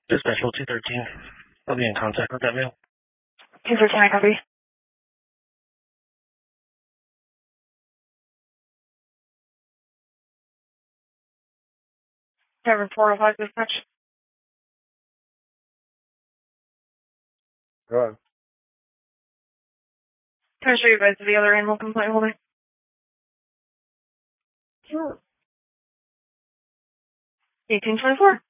Dispatch 213. I'll be in contact with that male. 213, I copy. Driver 405 dispatch. Go ahead. Can I show you guys the other animal complaint holder? Sure. 1824.